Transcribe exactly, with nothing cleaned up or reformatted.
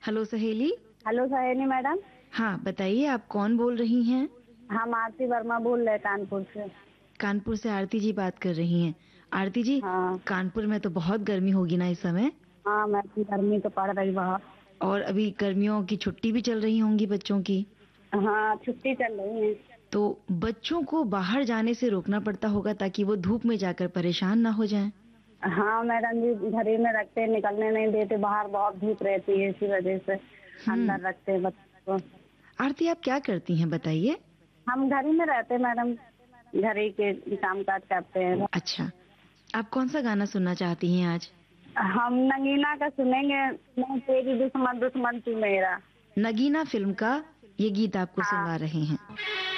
Hello सहेली। Hello सहेली madam. हाँ बताइए, आप कौन बोल रही हैं? हम आरती वर्मा बोल रहे हैं कानपुर से। कानपुर से आरती जी बात कर रही हैं। आरती जी, हाँ। कानपुर में तो बहुत गर्मी होगी ना इस समय? हाँ मैडम, गर्मी तो पड़ रही बहुत। और अभी गर्मियों की छुट्टी भी चल रही होंगी बच्चों की। हाँ, छुट्टी चल रही है। तो बच्चों को बाहर जाने से रोकना पड़ता होगा ताकि वो धूप में जाकर परेशान ना हो जाएं। हाँ मैडम जी, घर ही में रखते हैं, निकलने नहीं देते, बाहर बहुत धूप रहती है, इसी वजह से हम्म। अंदर रखते हैं बच्चों को। आरती, आप क्या करती हैं बताइए? हम घर ही में रहते हैं मैडम, घर ही के काम काज करते हैं। अच्छा, आप कौन सा गाना सुनना चाहती हैं आज? हम नगीना का सुनेंगे, मैं तेरी दुश्मन दुश्मन तू मेरा। नगीना फिल्म का ये गीत आपको हाँ। सुनवा रहे हैं।